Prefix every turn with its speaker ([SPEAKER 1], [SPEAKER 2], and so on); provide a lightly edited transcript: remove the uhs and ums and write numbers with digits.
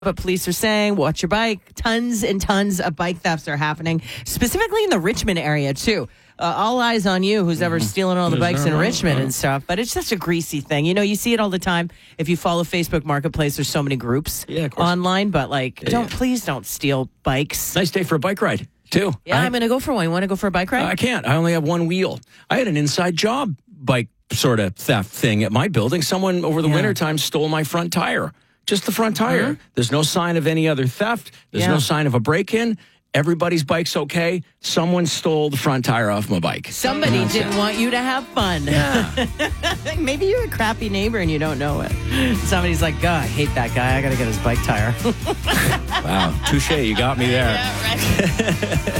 [SPEAKER 1] But police are saying, watch your bike. Tons and tons of bike thefts are happening, specifically in the Richmond area, too. All eyes on you, who's ever stealing all the bikes in Richmond and stuff. But it's such a greasy thing. You know, you see it all the time. If you follow Facebook Marketplace, there's so many groups online. But, please don't steal bikes.
[SPEAKER 2] Nice day for a bike ride, too.
[SPEAKER 1] Yeah, I'm going to go for one. You want to go for a bike ride?
[SPEAKER 2] I can't. I only have one wheel. I had an inside job bike sort of theft thing at my building. Someone over the wintertime stole my front tire. Just the front tire. There's no sign of any other theft. There's no sign of a break-in. Everybody's bike's okay. Someone stole the front tire off my bike.
[SPEAKER 1] Somebody didn't want you to have fun.
[SPEAKER 2] Yeah.
[SPEAKER 1] Maybe you're a crappy neighbor and you don't know it. Somebody's like, God, I hate that guy. I got to get his bike tire.
[SPEAKER 2] Wow. Touche. You got me there.
[SPEAKER 1] Yeah, right.